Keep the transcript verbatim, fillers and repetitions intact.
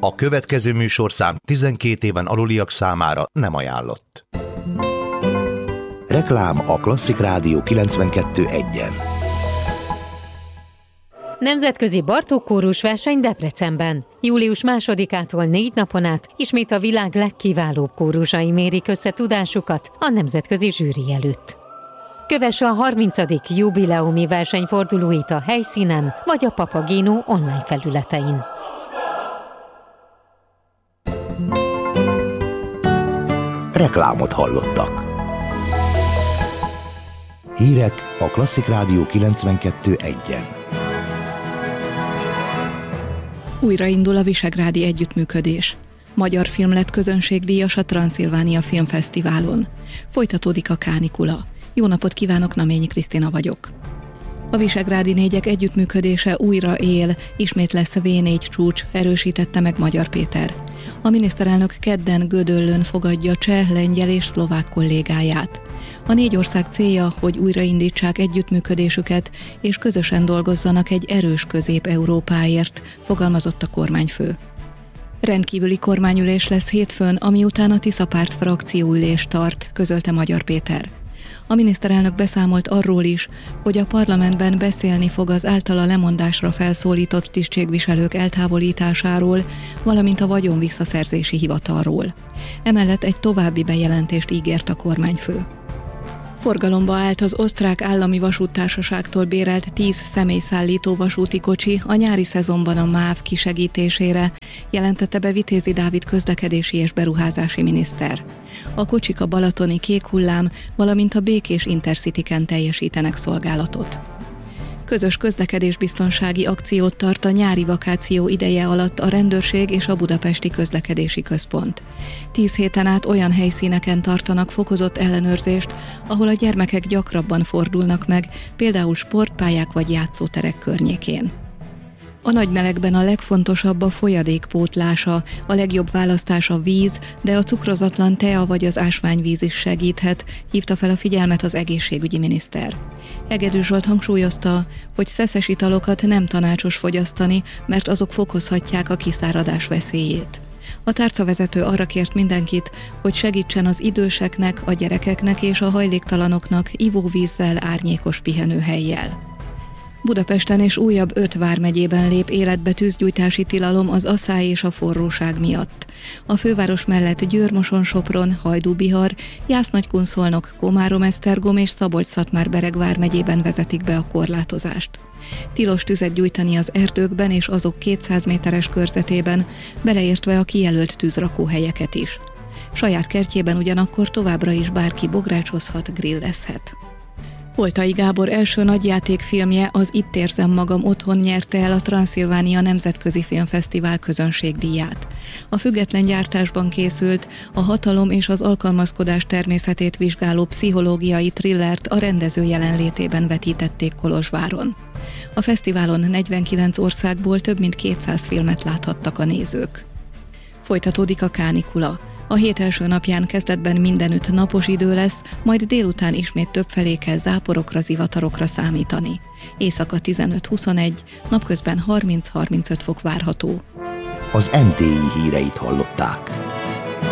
A következő műsorszám tizenkét éven aluliak számára nem ajánlott. Reklám a Klasszik Rádió kilencvenkettő egyen. Nemzetközi Bartók kórus verseny Debrecenben. július másodikától négy napon át ismét a világ legkiválóbb kórusai mérik össze tudásukat a nemzetközi zsűri előtt. Kövesse a harmincadik jubileumi versenyfordulóit a helyszínen vagy a Papageno online felületein. Reklámot hallottak. Hírek a Klasszik Rádió kilencvenkettő egyen. Újraindul a visegrádi együttműködés. Magyar film lett közönségdíjas a Transzilvánia Filmfesztiválon. Folytatódik a kánikula. Jó napot kívánok, Naményi Krisztina vagyok. A visegrádi négyek együttműködése újra él, ismét lesz vé négy csúcs, erősítette meg Magyar Péter. A miniszterelnök kedden Gödöllőn fogadja cseh, lengyel és szlovák kollégáját. A négy ország célja, hogy újraindítsák együttműködésüket, és közösen dolgozzanak egy erős Közép-Európáért, fogalmazott a kormányfő. Rendkívüli kormányülés lesz hétfőn, ami után a Tisza-párt frakcióülést tart, közölte Magyar Péter. A miniszterelnök beszámolt arról is, hogy a parlamentben beszélni fog az általa lemondásra felszólított tisztségviselők eltávolításáról, valamint a vagyon visszaszerzési hivatalról. Emellett egy további bejelentést ígért a kormányfő. Forgalomba állt az osztrák állami vasúttársaságtól bérelt tíz személyszállító vasúti kocsi a nyári szezonban a MÁV kisegítésére, jelentette be Vitézi Dávid közlekedési és beruházási miniszter. A kocsik a balatoni Kék Hullám, valamint a Békés Intercityken teljesítenek szolgálatot. Közös közlekedésbiztonsági akciót tart a nyári vakáció ideje alatt a rendőrség és a Budapesti Közlekedési Központ. Tíz héten át olyan helyszíneken tartanak fokozott ellenőrzést, ahol a gyermekek gyakrabban fordulnak meg, például sportpályák vagy játszóterek környékén. A nagy melegben a legfontosabb a folyadék pótlása, a legjobb választás a víz, de a cukrozatlan tea vagy az ásványvíz is segíthet, hívta fel a figyelmet az egészségügyi miniszter. Hegedű Zsolt hangsúlyozta, hogy szeszes italokat nem tanácsos fogyasztani, mert azok fokozhatják a kiszáradás veszélyét. A tárcavezető arra kért mindenkit, hogy segítsen az időseknek, a gyerekeknek és a hajléktalanoknak ivóvízzel, árnyékos pihenőhellyel. Budapesten és újabb öt vármegyében lép életbe tűzgyújtási tilalom az aszály és a forróság miatt. A főváros mellett Győr-Moson-Sopron, Hajdú-Bihar, Jász-Nagykun-Szolnok, Komárom-Esztergom és Szabolcs-Szatmár-Bereg vármegyében vezetik be a korlátozást. Tilos tüzet gyújtani az erdőkben és azok kétszáz méteres körzetében, beleértve a kijelölt tűzrakóhelyeket is. Saját kertjében ugyanakkor továbbra is bárki bográcsozhat, grillezhet. Holtai Gábor első nagyjátékfilmje, az Itt érzem magam otthon nyerte el a Transzilvánia Nemzetközi Filmfesztivál közönségdíját. A független gyártásban készült, a hatalom és az alkalmazkodás természetét vizsgáló pszichológiai thrillert a rendező jelenlétében vetítették Kolozsváron. A fesztiválon negyvenkilenc országból több mint kétszáz filmet láthattak a nézők. Folytatódik a kánikula. A hét első napján kezdetben mindenütt napos idő lesz, majd délután ismét többfelé kell záporokra, zivatarokra számítani. Éjszaka tizenöt-huszonegy, napközben harminc-harmincöt fok várható. Az em té i híreit hallották.